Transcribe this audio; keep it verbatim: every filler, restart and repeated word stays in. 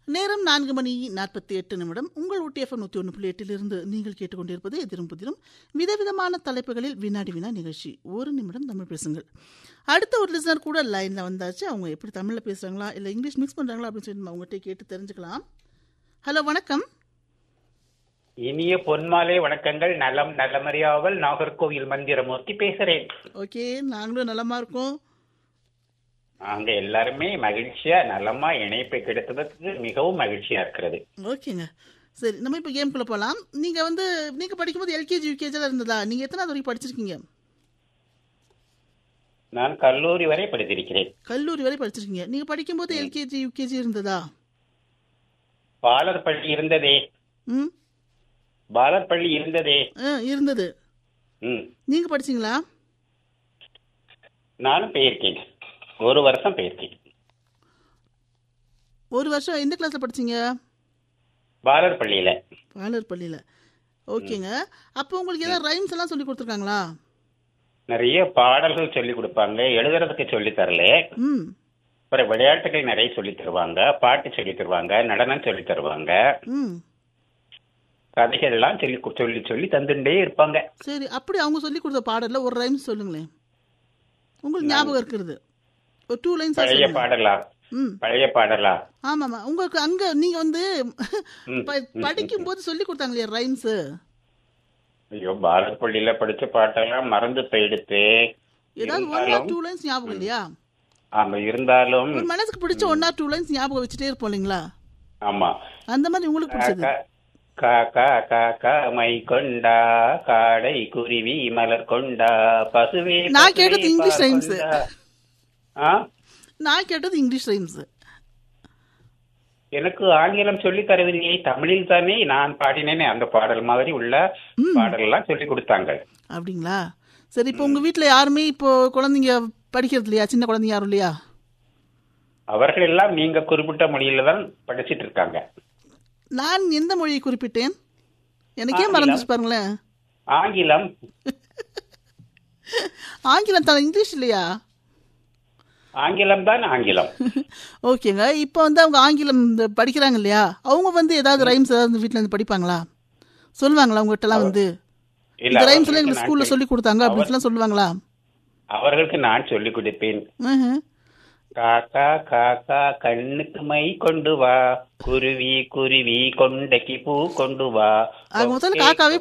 நேரம் நான்கு மணி நாற்பத்தி எட்டு நிமிடம். உங்கள் ஊட்டி எஃப்எம் நூற்றி ஒன்று புள்ளி எட்டிலிருந்து நீங்கள் கேட்டுக்கொண்டிருப்பது எதிரும் புதிரும் விதவிதமான தலைப்புகளில் வினாடி வினா நிகழ்ச்சி. ஒரு நிமிடம் தமிழ் பேசுங்கள். அடுத்த ஒரு லிசனர் கூட லைனில் வந்தாச்சு. அவங்க எப்படி தமிழில் பேசுகிறாங்களா இல்லை இங்கிலீஷ் மிக்ஸ் பண்ணுறாங்களா அப்படின்னு சொல்லி நம்ம அவங்ககிட்ட கேட்டு தெரிஞ்சுக்கலாம். ஹலோ, வணக்கம். இனிய பொன்மாலை வணக்கங்கள். நலம் நலமறியாவல் நாகர்கோவில் மந்திரமூர்த்தி பேசுறேன். ஓகே, நாங்களும் நலமா இருக்கோம். நாங்க எல்லாருமே மகிழ்ச்சியா நலமா இணைப்பை கிடைத்ததுக்கு மிகவும் மகிழ்ச்சியா இருக்கிறது. ஓகேங்க, சரி, நம்ம இப்போ கேம்குள்ளே போகலாம். நீங்கள் வந்து நீங்கள் படிக்கும்போது எல்கேஜி யூகேஜிலாம் இருந்ததா? நீங்கள் எத்தனாவது வரைக்கும் படிச்சிருக்கீங்க? நான் கல்லூரி வரை படித்திருக்கிறேன். கல்லூரி வரை படிச்சிருக்கீங்க. நீங்கள் படிக்கும்போது எல்கேஜி யூகேஜி இருந்ததா? பாலர் பள்ளி இருந்ததே. ம், பாலர் பள்ளி இருந்ததே. ஆ, இருந்தது. ம் நீங்கள் படிச்சிங்களா? நானும் போயிருக்கேன். ஒரு வருஷம் போயிருக்கேன். ஒரு வருஷம் எந்த கிளாஸில் படிச்சீங்க? பாலர் பள்ளியில. பாலர் பள்ளியில். ஓகேங்க. அப்போ உங்களுக்கு ஏதாவது ரைம்ஸ் எல்லாம் சொல்லி கொடுத்துருக்காங்களா? நிறைய பாடல்கள் சொல்லி கொடுப்பாங்க. எழுதுறதுக்கு சொல்லி தரல. ம், அப்புறம் விளையாட்டுகள் நிறைய சொல்லி தருவாங்க. பாட்டு சொல்லி தருவாங்க. நடனம் சொல்லி தருவாங்க. ம். கதைகள் எல்லாம் சொல்லி சொல்லி சொல்லி தந்துட்டே இருப்பாங்க. சரி, அப்படி அவங்க சொல்லி கொடுத்த பாடலில் ஒரு ரைம்ஸ் சொல்லுங்களேன், உங்களுக்கு ஞாபகம் இருக்கிறது. ஒரு டூ லைன்ஸ். பழைய பாடலா? ம், பழைய பாடலா? ஆமாம்மா. உங்களுக்கு அங்கே நீங்கள் வந்து படிக்கும்போது சொல்லி கொடுத்தாங்களே ரைம்ஸு. ஐயோ, பாரத் பள்ளியில படிச்ச பாட்டெல்லாம் மறந்து போயிடுத்து. ஏதாவது ஒன் ஆர் டூ லைன்ஸ் ஞாபகம் இல்லையா? ஆமா, இருந்தாலும் ஒரு மனசுக்கு பிடிச்ச ஒன் ஆர் டூ லைன்ஸ் ஞாபகம் வச்சுட்டே இருப்போம் இல்லைங்களா? ஆமா. அந்த மாதிரி உங்களுக்கு பிடிச்சது. காக்கா காக்கா மை கொண்டா காடை குருவி மலர் கொண்டா பசுவே. நான் கேட்டது இங்கிலீஷ் ரைம்ஸ். ஆ, நான் கேட்டது இங்கிலீஷ் ரைம்ஸ். எனக்கு ஆங்கிலம் சொல்லி தரவில்லை, தமிழில் தானே நான் பாடினேனே. அந்த பாடல் மாதிரி உள்ள பாடல் எல்லாம் சொல்லி கொடுத்தாங்க. அப்படிங்களா? சரி, இப்போ உங்க வீட்டில் யாருமே இப்போ குழந்தைங்க படிக்கிறது இல்லையா? சின்ன குழந்தைங்க யாரும் இல்லையா? அவர்கள் எல்லாம் நீங்க குறிப்பிட்ட மொழியில தான் படிச்சிட்டு இருக்காங்க. நான் எந்த மொழியை குறிப்பிட்டேன்? எனக்கே மறந்துச்சு பாருங்களேன். ஆங்கிலம். ஆங்கிலம் தான், இங்கிலீஷ் இல்லையா? ஆங்கிலம் தான், ஆங்கிலம். ஓகேங்க. இப்போ வந்து அவங்க ஆங்கிலம் படிக்கிறாங்க இல்லையா? அவங்க வந்து ஏதாவது ரைம்ஸ் ஏதாவது வீட்டில் இருந்து படிப்பாங்களா? சொல்லுவாங்களா உங்ககிட்ட எல்லாம் வந்து இந்த ரைம்ஸ் எல்லாம் எங்களுக்கு ஸ்கூல்ல சொல்லி கொடுத்தாங்க அப்படின்னு சொல்லுவாங்களா? அவர்களுக்கு நான் சொல்லி கொடுப்பேன். காக்கா காக்கா கண்ணுக்கு மை கொண்டு வா, குருவி குருவி கொண்டைக்கு பூ கொண்டு வா. முதல்ல காக்காவே